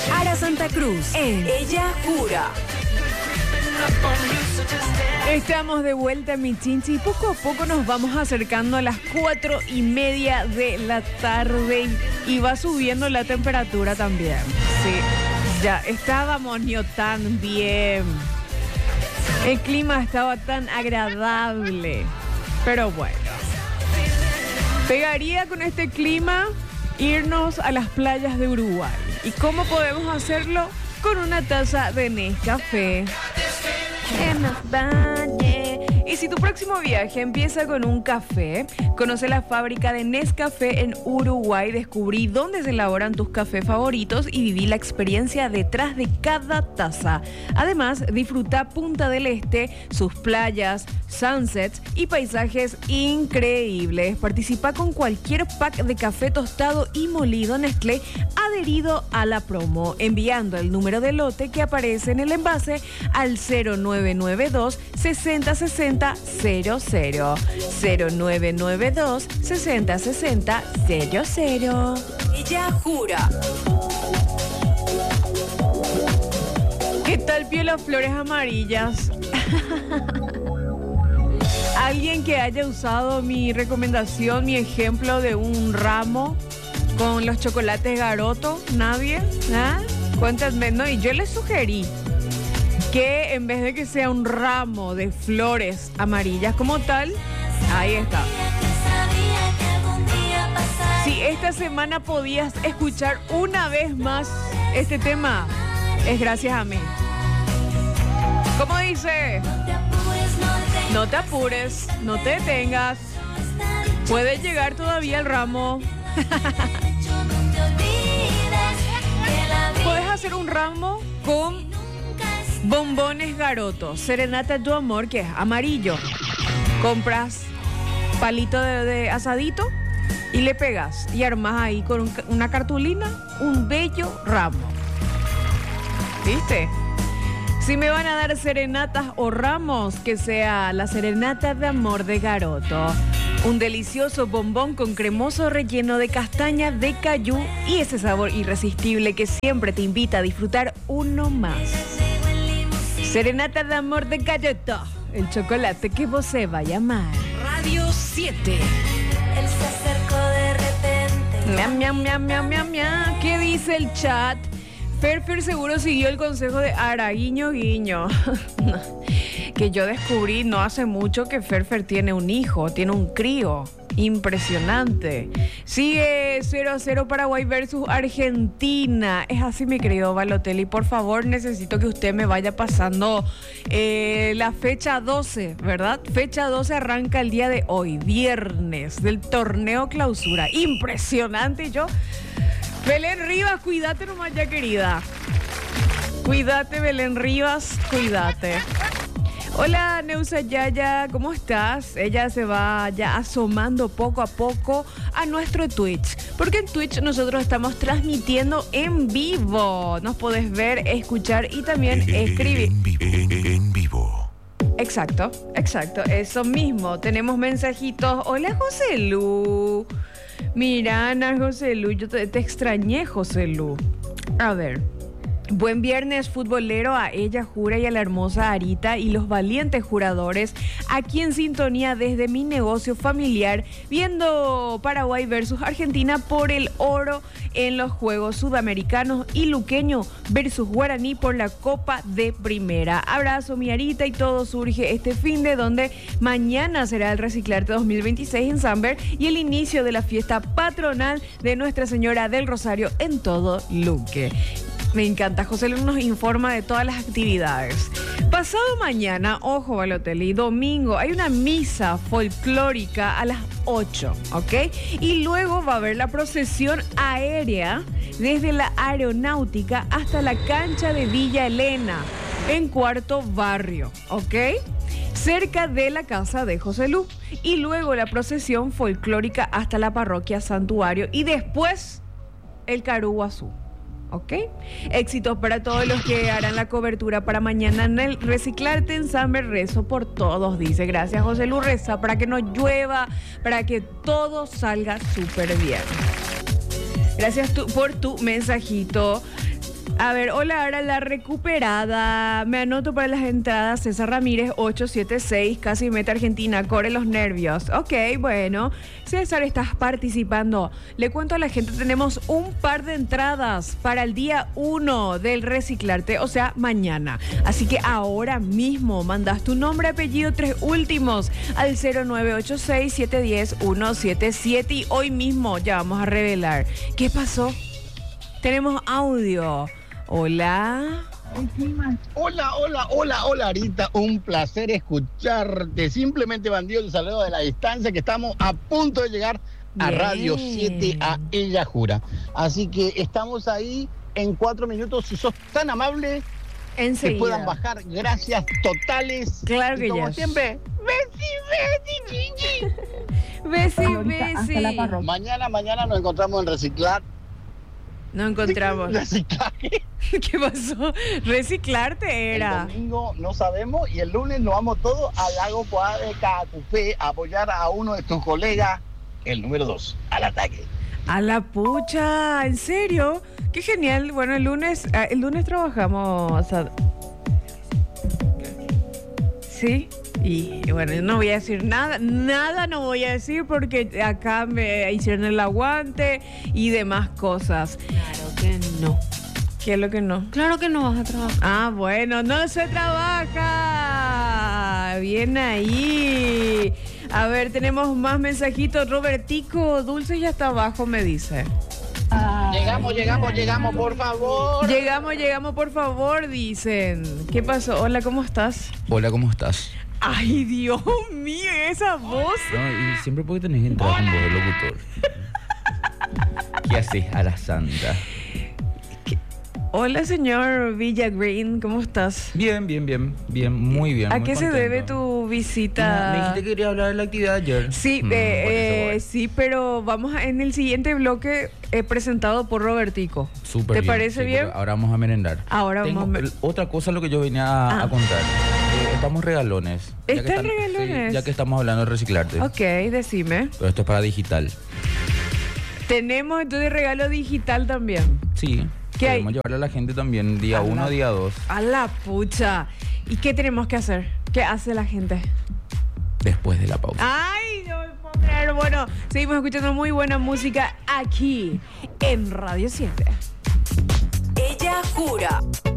Ara Santa Cruz en Ella Jura. Estamos de vuelta, mi chinchi, y poco a poco nos vamos acercando a las 4:30 de la tarde y va subiendo la temperatura también. Sí, ya estábamos no tan bien. El clima estaba tan agradable, pero bueno. Pegaría con este clima irnos a las playas de Uruguay. ¿Y cómo podemos hacerlo? Con una taza de Nescafé. En los valles. Y si tu próximo viaje empieza con un café, conoce la fábrica de Nescafé en Uruguay, descubrí dónde se elaboran tus cafés favoritos y viví la experiencia detrás de cada taza. Además, disfruta Punta del Este, sus playas, sunsets y paisajes increíbles. Participa con cualquier pack de café tostado y molido Nestlé adherido a la promo, enviando el número de lote que aparece en el envase al 0992 60 60 00 0992 60 60 00. Ella Jura. ¿Qué tal, Piola Flores Amarillas? ¿Alguien que haya usado mi recomendación, mi ejemplo de un ramo con los chocolates Garoto? ¿Nadie? ¿Ah? Cuéntame, no, y yo les sugerí que en vez de que sea un ramo de flores amarillas como tal, ahí está. Si esta semana podías escuchar una vez más este tema, es gracias a mí. ¿Cómo dice? No te apures, no te detengas. Puede llegar todavía el ramo. Puedes hacer un ramo con bombones Garoto, serenata tu amor, que es amarillo. Compras palito de asadito y le pegas y armas ahí con una cartulina un bello ramo. ¿Viste? Si me van a dar serenatas o ramos, que sea la serenata de amor de Garoto. Un delicioso bombón con cremoso relleno de castaña de cayú y ese sabor irresistible que siempre te invita a disfrutar uno más. Serenata de amor de Garoto, el chocolate que vos se va a llamar. Radio 7. Él se acercó de repente. Miam, miam, miam, miam, miam, miam. ¿Qué dice el chat? Ferfer seguro siguió el consejo de Ara, guiño, guiño. Que yo descubrí no hace mucho que Ferfer tiene un hijo, tiene un crío. Impresionante. Sigue 0-0 Paraguay versus Argentina. Es así, mi querido Balotelli. Por favor, necesito que usted me vaya pasando la fecha 12, ¿verdad? Fecha 12 arranca el día de hoy, viernes, del torneo clausura. Impresionante. Yo, Belén Rivas, cuídate nomás ya, querida. Cuídate, Belén Rivas, cuídate. Hola, Neusa Yaya, ¿cómo estás? Ella se va ya asomando poco a poco a nuestro Twitch, porque en Twitch nosotros estamos transmitiendo en vivo. Nos podés ver, escuchar y también escribir. En vivo. Exacto, eso mismo. Tenemos mensajitos. Hola, José Lu. Mira, Ana, José Lu, yo te extrañé, José Lu. A ver. Buen viernes futbolero a Ella Jura y a la hermosa Arita y los valientes juradores aquí en sintonía desde mi negocio familiar, viendo Paraguay versus Argentina por el oro en los Juegos Sudamericanos y Luqueño versus Guaraní por la Copa de Primera. Abrazo, mi Arita, y todo surge este fin de donde mañana será el Reciclarte 2026 en Samber y el inicio de la fiesta patronal de Nuestra Señora del Rosario en todo Luque. Me encanta, José Luis nos informa de todas las actividades. Pasado mañana, ojo, Balotelli, domingo, hay una misa folclórica a las 8, ¿ok? Y luego va a haber la procesión aérea desde la aeronáutica hasta la cancha de Villa Elena, en Cuarto Barrio, ¿ok? Cerca de la casa de José Lu. Y luego la procesión folclórica hasta la parroquia Santuario y después el Caruguazú. ¿Ok? Éxitos para todos los que harán la cobertura para mañana en el Reciclarte en Samber. Rezo por todos, dice. Gracias, José Lu. Reza para que no llueva, para que todo salga súper bien. Gracias por tu mensajito. A ver, hola, ahora la recuperada. Me anoto para las entradas. César Ramírez, 876, casi meta Argentina. Corre los nervios. Ok, bueno. César, estás participando. Le cuento a la gente, tenemos un par de entradas para el día 1 del Reciclarte, o sea, mañana. Así que ahora mismo mandas tu nombre, apellido, 3 últimos al 0986-710-177 y hoy mismo ya vamos a revelar. ¿Qué pasó? Tenemos audio. Hola. Hola, Arita. Un placer escucharte. Simplemente, bandido, te saludo de la distancia, que estamos a punto de llegar a Bien. Radio 7, a Ella Jura. Así que estamos ahí en 4 minutos. Si sos tan amable, que Enseguida. puedan bajar. Gracias totales. Claro que y como ya. siempre, besi, Besi, besi. Mañana nos encontramos en Reciclar. No encontramos. Reciclaje. ¿Qué pasó? Reciclarte era. El domingo no sabemos y el lunes nos vamos todos al lago Poá de Cacupé a apoyar a uno de tus colegas, el número 2, al ataque. A la pucha, ¿en serio? Qué genial. Bueno, el lunes trabajamos. ¿Sí? Y bueno, no voy a decir nada no voy a decir porque acá me hicieron el aguante y demás cosas. Claro que no. ¿Qué es lo que no? Claro que no vas a trabajar. Ah, bueno, no se trabaja. Bien ahí. A ver, tenemos más mensajitos. Robertico, Dulce ya está abajo, me dice. Llegamos, por favor. Llegamos, por favor, dicen. ¿Qué pasó? Hola, ¿cómo estás? Hola, ¿cómo estás? Ay, Dios mío, esa voz. No, y siempre porque tenés que entrar con voz de locutor. ¿Qué haces a la santa? Hola, señor Villagreen, ¿cómo estás? Bien, muy bien. ¿A muy qué se contento. debe tu Me visita? dijiste que quería hablar de la actividad de ayer. Sí, Por eso voy. sí, pero vamos en el siguiente bloque presentado por Robertico. Súper ¿Te bien, parece sí, bien? porque ahora vamos a merendar. Ahora Tengo vamos a otra cosa lo que yo venía a contar. Estamos regalones. Ya que ¿Están regalones? sí, ya que estamos hablando de reciclarte. Ok, decime. Pero esto es para digital. Tenemos entonces regalo digital también. Sí. ¿Qué hay? Podemos llevarle a la gente también día A 1, la- día 2. A la pucha. ¿Y qué tenemos que hacer? ¿Qué hace la gente? Después de la pausa. Ay, no me puedo creer. Bueno, seguimos escuchando muy buena música aquí en Radio 7. Ella Jura.